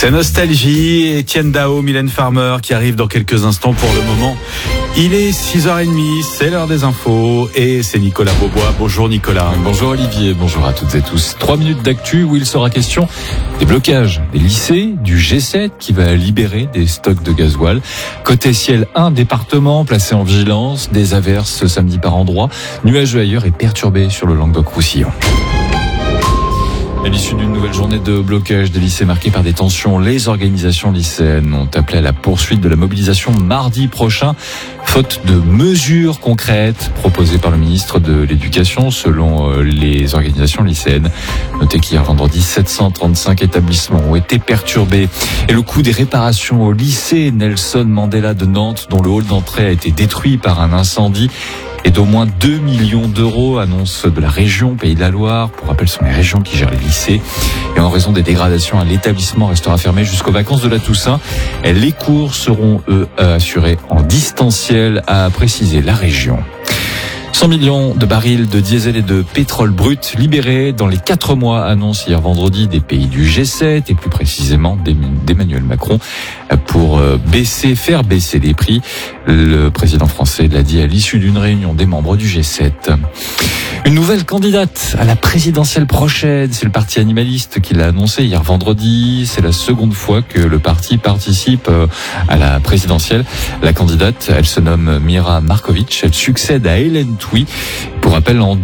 C'est Nostalgie, Étienne Dao, Mylène Farmer qui arrive dans quelques instants. Pour le moment, il est 6h30, c'est l'heure des infos et c'est Nicolas Beaubois. Bonjour Nicolas. Bonjour Olivier, bonjour à toutes et tous. 3 minutes d'actu où il sera question des blocages des lycées, du G7 qui va libérer des stocks de gasoil. Côté ciel, un département placé en vigilance, des averses ce samedi par endroits, nuageux ailleurs et perturbé sur le Languedoc-Roussillon. À l'issue d'une nouvelle journée de blocage des lycées marquée par des tensions, les organisations lycéennes ont appelé à la poursuite de la mobilisation mardi prochain, faute de mesures concrètes proposées par le ministre de l'Éducation selon les organisations lycéennes. Notez qu'hier vendredi, 735 établissements ont été perturbés. Et le coût des réparations au lycée Nelson Mandela de Nantes, dont le hall d'entrée a été détruit par un incendie, et d'au moins 2 millions d'euros, annonce de la région Pays de la Loire. Pour rappel, ce sont les régions qui gèrent les lycées. Et en raison des dégradations, l'établissement restera fermé jusqu'aux vacances de la Toussaint. Les cours seront, eux, assurés en distanciel, a précisé la région. 100 millions de barils de diesel et de pétrole brut libérés dans les 4 mois, annonce hier vendredi des pays du G7 et plus précisément d'Emmanuel Macron pour faire baisser les prix. Le président français l'a dit à l'issue d'une réunion des membres du G7. Une nouvelle candidate à la présidentielle prochaine, c'est le parti animaliste qui l'a annoncé hier vendredi. C'est la seconde fois que le parti participe à la présidentielle. La candidate, elle se nomme Mira Markovic, elle succède à Hélène Touy. Pour rappel, en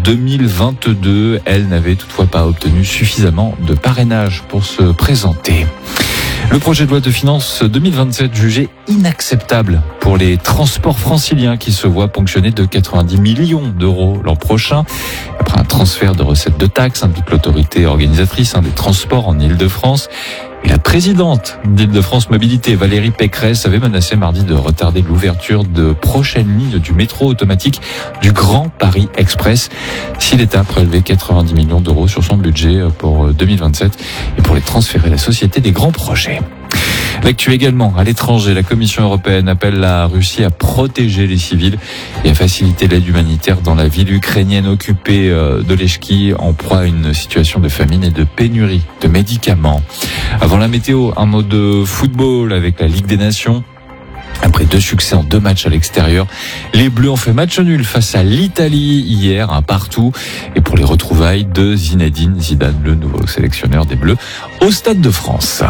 2022, elle n'avait toutefois pas obtenu suffisamment de parrainage pour se présenter. Le projet de loi de finances 2027 jugé inacceptable pour les transports franciliens qui se voient ponctionner de 90 millions d'euros l'an prochain. Après un transfert de recettes de taxes, indique l'autorité organisatrice des transports en Île-de-France. Et la présidente d'Île-de-France Mobilité, Valérie Pécresse, avait menacé mardi de retarder l'ouverture de prochaines lignes du métro automatique du Grand Paris Express si l'État prélevait 90 millions d'euros sur son budget pour 2027 et pour les transférer à la Société des grands projets. L'actu également, à l'étranger, la Commission européenne appelle la Russie à protéger les civils et à faciliter l'aide humanitaire dans la ville ukrainienne occupée de Lechki, en proie à une situation de famine et de pénurie de médicaments. Avant la météo, un mot de football avec la Ligue des Nations. Après 2 succès en 2 matchs à l'extérieur, les Bleus ont fait match nul face à l'Italie hier, un partout. Et pour les retrouvailles de Zinedine Zidane, le nouveau sélectionneur des Bleus, au Stade de France.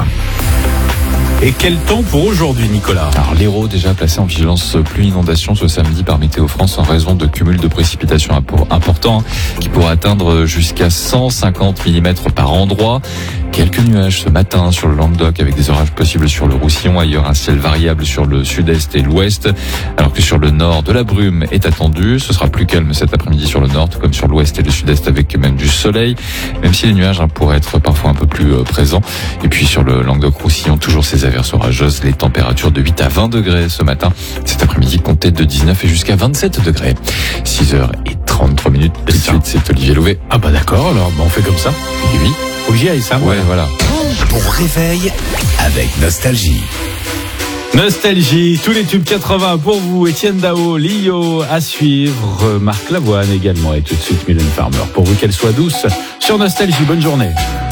Et quel temps pour aujourd'hui, Nicolas? Alors l'Hérault déjà placé en vigilance pluie inondation ce samedi par Météo France en raison de cumul de précipitations importants qui pourraient atteindre jusqu'à 150 mm par endroit. Quelques nuages ce matin sur le Languedoc avec des orages possibles sur le Roussillon. Ailleurs, un ciel variable sur le sud-est et l'ouest. Alors que sur le nord, de la brume est attendue. Ce sera plus calme cet après-midi sur le nord, tout comme sur l'ouest et le sud-est avec même du soleil. Même si les nuages pourraient être parfois un peu plus présents. Et puis sur le Languedoc-Roussillon, toujours ces averses orageuses. Les températures de 8 à 20 degrés ce matin. Cet après-midi, comptez de 19 et jusqu'à 27 degrés. 6h33. Tout de suite, c'est Olivier Louvet. Ah bah d'accord, alors on fait comme ça. Et oui. Faut que j'y aille, ça. Ouais, voilà. Bon réveil avec Nostalgie. Nostalgie, tous les tubes 80 pour vous. Étienne Dao, Lio à suivre. Marc Lavoine également. Et tout de suite, Mylène Farmer. Pour vous, qu'elle soit douce sur Nostalgie. Bonne journée.